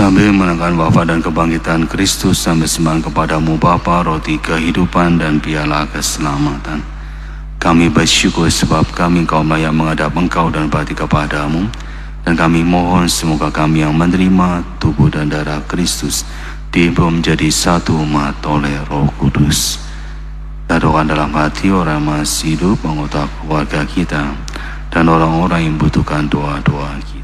Sambil menekan wafat dan kebangkitan Kristus, sambil sembah kepadamu Bapa, roti kehidupan dan piala keselamatan. Kami bersyukur sebab kami kaum layak menghadap Engkau dan berbakti kepadamu, dan kami mohon semoga kami yang menerima tubuh dan darah Kristus dihimpun menjadi satu umat oleh Roh Kudus. Dan doakan dalam hati orang yang masih hidup, anggota keluarga kita, dan orang-orang yang membutuhkan doa-doa kita.